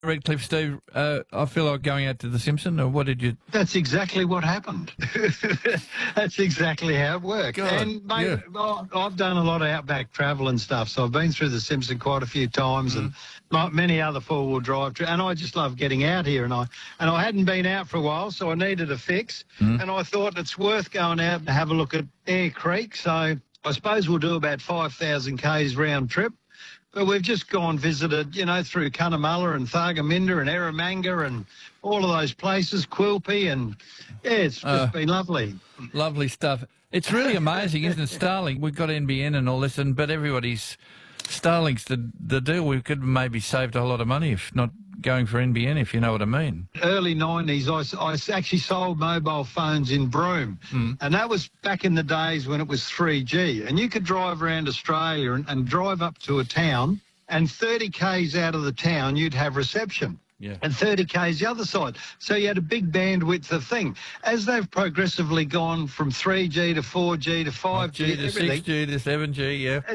Redcliffe, Steve, I feel like going out to the Simpson, or what did you... That's exactly what happened. That's exactly how it worked. God, and, mate, I've done a lot of outback travel and stuff, so I've been through the Simpson quite a few times and many other four-wheel drive, and I just love getting out here. And I hadn't been out for a while, so I needed a fix, and I thought it's worth going out and have a look at Eyre Creek. So I suppose we'll do about 5,000 k's round trip. But we've just gone visited, you know, through Cunnamulla and Thargomindah and Eromanga and all of those places, Quilpie, and, yeah, it's just been lovely. Lovely stuff. It's really amazing, isn't it, Starlink? We've got NBN and all this, but everybody's... Starlink's the deal. We could maybe saved a whole lot of money if not going for NBN, if you know what I mean. Early 90s, I actually sold mobile phones in Broome, and that was back in the days when it was 3G, and you could drive around Australia and drive up to a town, and 30 k's out of the town you'd have reception. Yeah. And 30 k's the other side. So you had a big bandwidth of thing. As they've progressively gone from 3G to 4G to 5G to 6G to 7G, yeah.